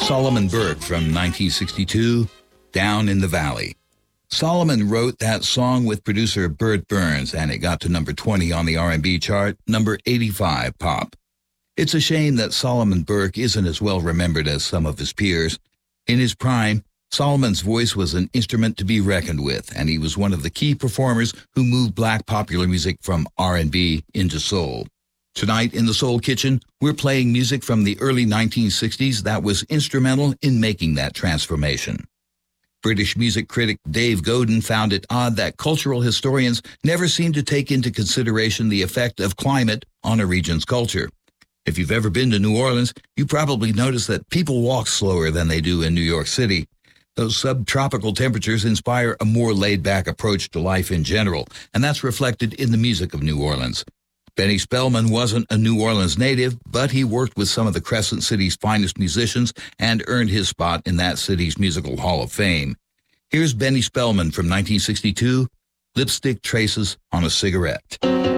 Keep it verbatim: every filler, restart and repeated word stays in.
Solomon Burke from nineteen sixty-two, Down in the Valley. Solomon wrote that song with producer Bert Burns, and it got to number twenty on the R and B chart, number eighty-five pop. It's a shame that Solomon Burke isn't as well remembered as some of his peers. In his prime, Solomon's voice was an instrument to be reckoned with, and he was one of the key performers who moved black popular music from R and B into soul. Tonight in the Soul Kitchen, we're playing music from the early nineteen sixties that was instrumental in making that transformation. British music critic Dave Godin found it odd that cultural historians never seem to take into consideration the effect of climate on a region's culture. If you've ever been to New Orleans, you probably noticed that people walk slower than they do in New York City. Those subtropical temperatures inspire a more laid-back approach to life in general, and that's reflected in the music of New Orleans. Benny Spellman wasn't a New Orleans native, but he worked with some of the Crescent City's finest musicians and earned his spot in that city's musical hall of fame. Here's Benny Spellman from nineteen sixty-two, Lipstick Traces on a Cigarette.